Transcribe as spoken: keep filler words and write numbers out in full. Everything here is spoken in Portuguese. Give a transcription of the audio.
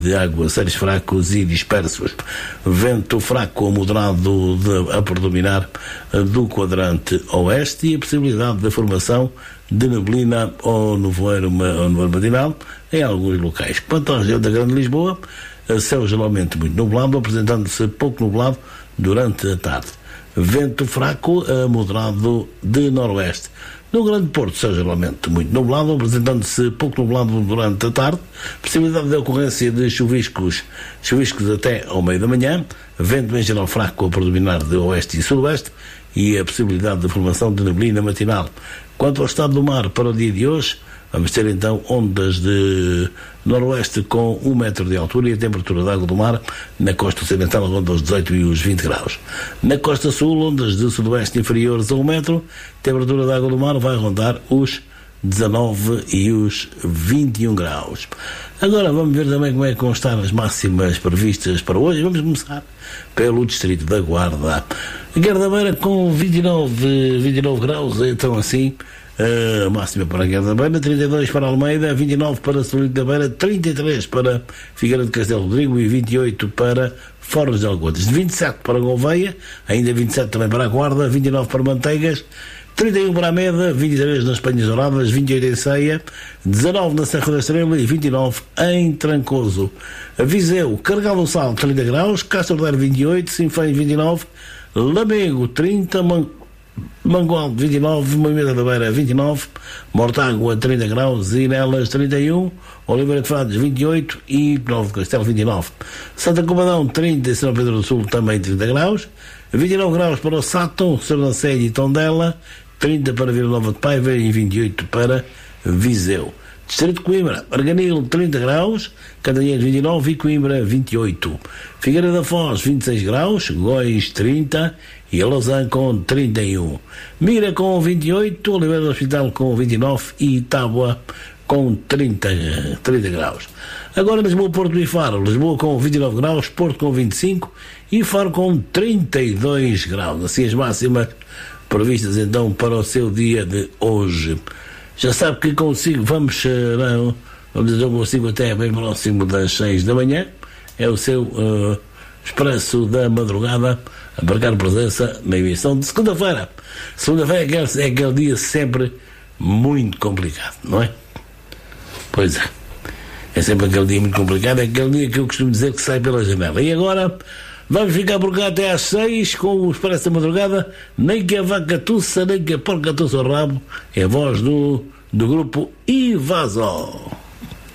de aguaceiros fracos e dispersos, vento fraco ou moderado de, a predominar do quadrante oeste e a possibilidade da formação de neblina ou nevoeiro, ou nevoeiro matinal em alguns locais. Quanto à região da Grande Lisboa, céu geralmente muito nublado, apresentando-se pouco nublado durante a tarde. Vento fraco a moderado de noroeste. No Grande Porto, céu geralmente muito nublado, apresentando-se pouco nublado durante a tarde, possibilidade de ocorrência de chuviscos, chuviscos até ao meio da manhã, vento em geral fraco a predominar de oeste e sudoeste e a possibilidade de formação de neblina matinal. Quanto ao estado do mar para o dia de hoje, vamos ter então ondas de noroeste com um metro de altura e a temperatura da água do mar na costa ocidental ronda os dezoito e os vinte graus. Na costa sul, ondas de sudoeste inferiores a um metro, a temperatura da água do mar vai rondar os dezanove e os vinte e um graus. Agora vamos ver também como é que vão estar as máximas previstas para hoje. Vamos começar pelo distrito da Guarda. Guarda-Beira com vinte e nove, vinte e nove graus, então assim, a máxima para Guarda-Beira, trinta e dois para Almeida, vinte e nove para Solito da Beira, trinta e três para Figueira de Castelo Rodrigo e vinte e oito para Foros de Algotas, vinte e sete para Gouveia, ainda vinte e sete também para a Guarda, vinte e nove para Manteigas, trinta e um para a Meda, vinte e três nas Penhas Douradas, vinte e oito em Ceia, dezanove na Serra da Estrela e vinte e nove em Trancoso. Viseu, Carregal do Sal, trinta graus, Castro Daire vinte e oito, Sinfém vinte e nove, Lamego trinta, Man... Mangualde vinte e nove, Moimenta da Beira vinte e nove, Mortágua trinta graus, Inelas trinta e um, Oliveira de Frades vinte e oito e Nova de Castelo vinte e nove. Santa Combadão trinta e São Pedro do Sul também trinta graus, vinte e nove graus para o Sátão, Sernancelho e Tondela, trinta para Vila Nova de Paiva e vinte e oito para Viseu. Distrito de Coimbra, Arganil trinta graus, Cantanheiros vinte e nove e Coimbra vinte e oito. Figueira da Foz vinte e seis graus, Góis trinta e Lausanne com trinta e um. Mira com vinte e oito, Oliveira do Hospital com vinte e nove e Tábua com trinta, trinta graus. Agora Lisboa, Porto e Faro, Lisboa com vinte e nove graus, Porto com vinte e cinco e Faro com trinta e dois graus. Assim as máximas previstas então para o seu dia de hoje. Já sabe que consigo, vamos, não, vamos dizer, eu consigo até bem próximo das seis da manhã, é o seu uh, expresso da madrugada, a marcar presença na emissão de segunda-feira. Segunda-feira é aquele, é aquele dia sempre muito complicado, não é? Pois é, é sempre aquele dia muito complicado, é aquele dia que eu costumo dizer que sai pela janela. E agora vamos ficar por cá até às seis com o expresso da madrugada, nem que a vaca tussa, nem que a porca tussa o rabo, é a voz do, do grupo Invasor.